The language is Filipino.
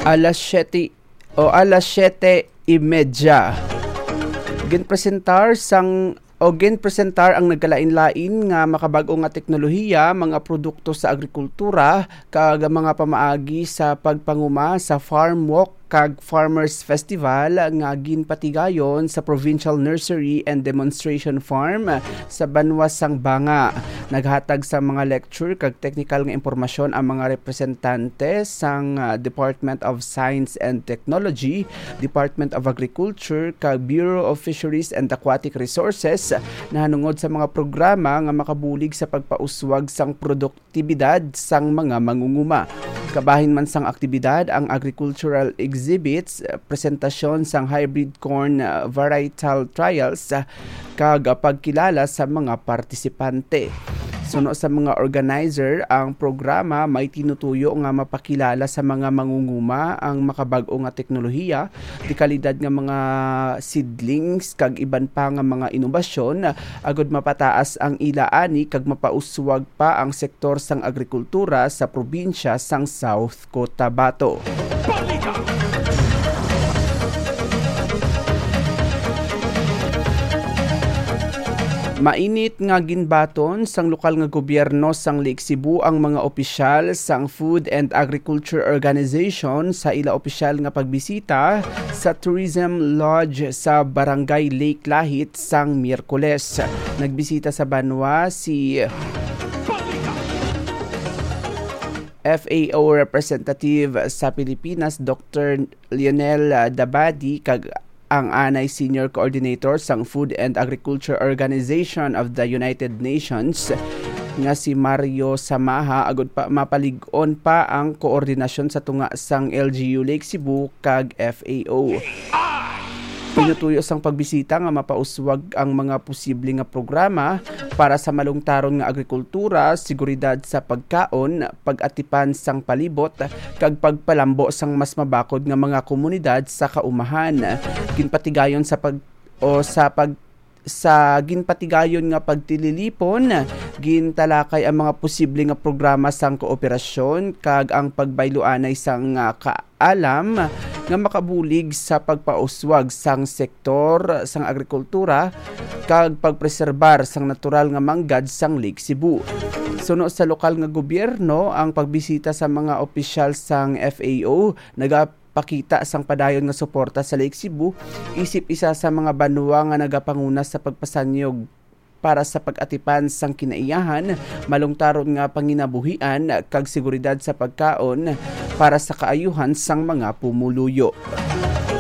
alas 7 o alas 7:30 ginpresentar ang nagkalain-lain nga makabag-o nga teknolohiya, mga produkto sa agrikultura kag mga pamaagi sa pagpanguma sa Farm Walk kag Farmers Festival nga ginpatigayon sa Provincial Nursery and Demonstration Farm sa Banwasang Banga. Naghatag sa mga lecture kag technical nga impormasyon ang mga representante sang Department of Science and Technology, Department of Agriculture kag Bureau of Fisheries and Aquatic Resources na hanungod sa mga programa nga makabulig sa pagpauswag sang produktibidad sang mga mangunguma. Kabahin man sang aktibidad ang agricultural exhibits, presentasyon sang hybrid corn varietal trials kag pagkilala sa mga partisipante. Suno sa mga organizer, ang programa may tinutuyo nga mapakilala sa mga mangunguma ang makabag-o nga teknolohiya, di kalidad nga mga seedlings kag iban pa nga mga inobasyon agud mapataas ang ilaani kag mapauswag pa ang sektor sang agrikultura sa probinsya sang South Cotabato. Mainit nga ginbaton sang lokal nga gobyerno sang Lake Cebu ang mga opisyal sang Food and Agriculture Organization sa ila opisyal nga pagbisita sa Tourism Lodge sa Barangay Lake Lahit sang Miyerkules. Nagbisita sa Banwa si FAO representative sa Pilipinas Dr. Lionel Dabadi kag ang anay Senior Coordinator sang Food and Agriculture Organization of the United Nations nga si Mario Samaha agud pa mapalig-on pa ang koordinasyon sa tunga sang LGU Lake Cebu kag FAO. Pinutuyo sang pagbisita nga mapauswag ang mga posible nga programa para sa malungtaron nga agrikultura, seguridad sa pagkaon, pag-atipan sang palibot kag pagpalambo sang mas mabakod nga mga komunidad sa kaumahan. Ginpatigayon sa ginpatigayon nga pagtililipon, gintalakay ang mga posible nga programa sang kooperasyon kag ang pagbayloanay sang kaalam nga makabulig sa pagpauswag sang sektor sang agrikultura kag pagpreserbar sang natural nga manggad sang Lake Cebu. Suno sa lokal nga gobyerno, ang pagbisita sa mga opisyal sang FAO pakita sang padayon nga suporta sa Lake Cebu, isip isa sa mga banwa nga nagapanguna sa pagpasanyog para sa pag-atipan sang kinaiyahan, malungtaron nga panginabuhian kag seguridad sa pagkaon para sa kaayuhan sang mga pumuluyo.